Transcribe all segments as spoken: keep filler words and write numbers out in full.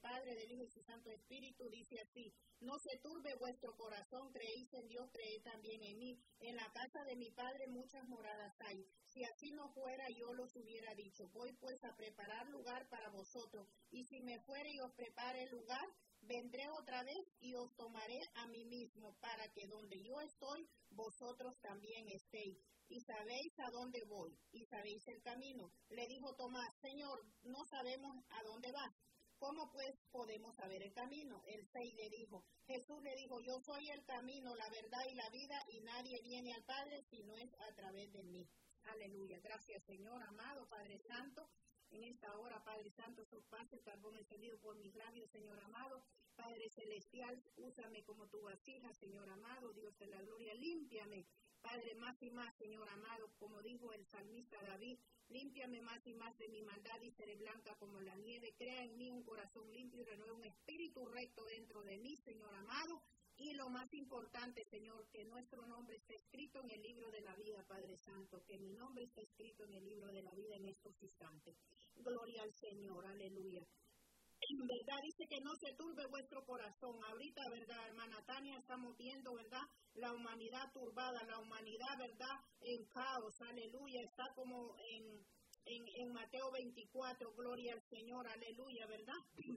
Padre, del Hijo y su Santo Espíritu, dice así: no se turbe vuestro corazón, creéis en Dios, creed también en mí. En la casa de mi Padre muchas moradas hay. Si así no fuera, yo los hubiera dicho. Voy pues a preparar lugar para vosotros, y si me fuere y os prepare el lugar, vendré otra vez y os tomaré a mí mismo, para que donde yo estoy, vosotros también estéis. Y sabéis a dónde voy, y sabéis el camino. Le dijo Tomás: Señor, no sabemos a dónde vas. ¿Cómo pues podemos saber el camino? Él se le dijo, Jesús le dijo: yo soy el camino, la verdad y la vida, y nadie viene al Padre si no es a través de mí. Aleluya. Gracias, Señor, amado Padre Santo. En esta hora, Padre Santo, sos paz, el carbón encendido por mis labios, Señor amado. Padre Celestial, úsame como tu vasija, Señor amado, Dios de la gloria, límpiame. Padre, más y más, Señor amado, como dijo el salmista David, límpiame más y más de mi maldad y seré blanca como la nieve. Crea en mí un corazón limpio y renueva un espíritu recto dentro de mí, Señor amado. Y lo más importante, Señor, que nuestro nombre esté escrito en el libro de la vida, Padre Santo, que mi nombre esté escrito en el libro de la vida en estos instantes. Gloria al Señor, aleluya. En verdad dice que no se turbe vuestro corazón. Ahorita, ¿verdad, hermana Tania? Estamos viendo, ¿verdad? La humanidad turbada, la humanidad, ¿verdad? En caos, aleluya. Está como en, en, en Mateo veinticuatro, gloria al Señor, aleluya, ¿verdad?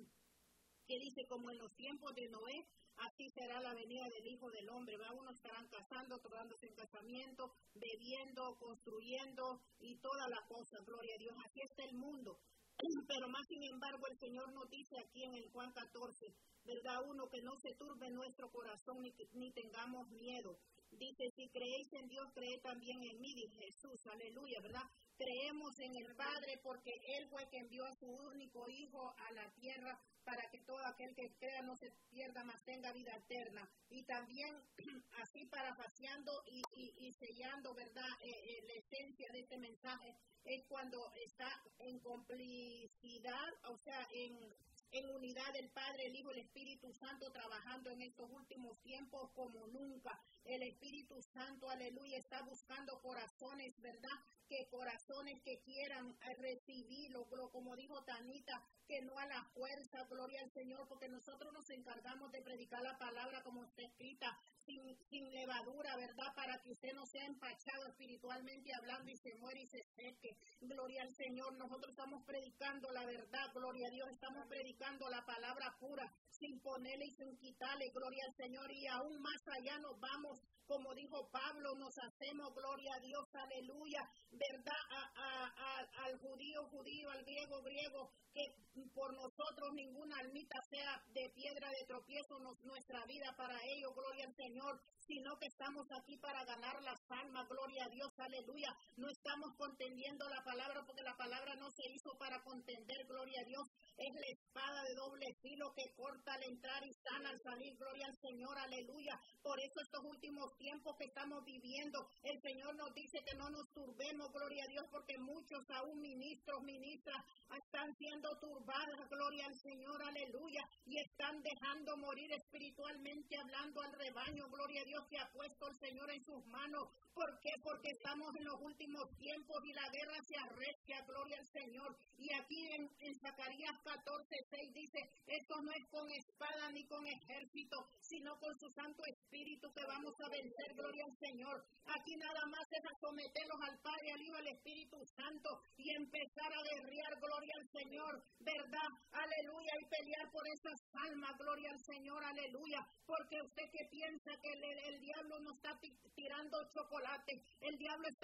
Que dice, como en los tiempos de Noé, así será la venida del Hijo del Hombre, ¿verdad? Unos estarán casando, otros dándose en casamiento, bebiendo, construyendo y toda la cosa, gloria a Dios. Así está el mundo. Pero más sin embargo el Señor nos dice aquí en el Juan catorce, ¿verdad? Uno, que no se turbe nuestro corazón ni, ni tengamos miedo. Dice, si creéis en Dios, creed también en mí, dice Jesús, aleluya, ¿verdad? Creemos en el Padre porque Él fue quien envió a su único Hijo a la tierra para que todo aquel que crea no se pierda, mas tenga vida eterna. Y también así parafaseando y, y, y sellando, ¿verdad? Eh, eh, la esencia de este mensaje es cuando está en complicidad, o sea, en... en unidad del Padre, el Hijo y el Espíritu Santo, trabajando en estos últimos tiempos como nunca. El Espíritu Santo, aleluya, está buscando corazones, ¿verdad? Que corazones que quieran recibirlo, como dijo Tanita, que no a la fuerza, gloria al Señor, porque nosotros nos encargamos de predicar la palabra como está escrita, sin, sin levadura, ¿verdad? Para que usted no sea empachado espiritualmente hablando y se muere y se seque. Gloria al Señor, nosotros estamos predicando la verdad, gloria a Dios, estamos predicando la palabra pura, sin ponerle y sin quitarle, gloria al Señor, y aún más allá nos vamos, como dijo Pablo, nos hacemos, gloria a Dios, aleluya, verdad, a, a, a, al judío, judío, al griego, griego, que por nosotros ninguna almita sea de piedra de tropiezo nos, nuestra vida para ello, gloria al Señor, sino que estamos aquí para ganar las almas, gloria a Dios, aleluya. No estamos contendiendo la palabra porque la palabra no se hizo para contender, gloria a Dios. Es la espada de doble filo que corta al entrar y sana al salir, gloria al Señor, aleluya. Por eso estos últimos tiempos que estamos viviendo, el Señor nos dice que no nos turbemos, gloria a Dios, porque muchos aún ministros, ministras, están siendo turbadas, gloria al Señor, aleluya, y están dejando morir espiritualmente hablando al rebaño, gloria a Dios, que ha puesto el Señor en sus manos. ¿Por qué? Porque estamos en los últimos tiempos y la guerra se arrecia, gloria al Señor. Y aquí en, en Zacarías catorce seis dice, esto no es con espada ni con ejército, sino con su Santo Espíritu que vamos a vencer, gloria al Señor. Aquí nada más es a someterlos al Padre, al Hijo, al Espíritu Santo y empezar a derriar, gloria al Señor, verdad, aleluya, y pelear por esas almas, gloria al Señor, aleluya, porque usted que piensa que el, el, el diablo no está tirando chocolate, el diablo está